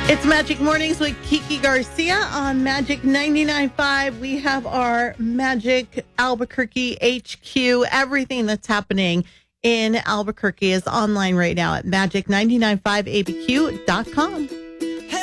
It's Magic Mornings with Kiki Garcia on Magic 99.5. We have our Magic Albuquerque HQ. Everything that's happening in Albuquerque is online right now at magic995abq.com.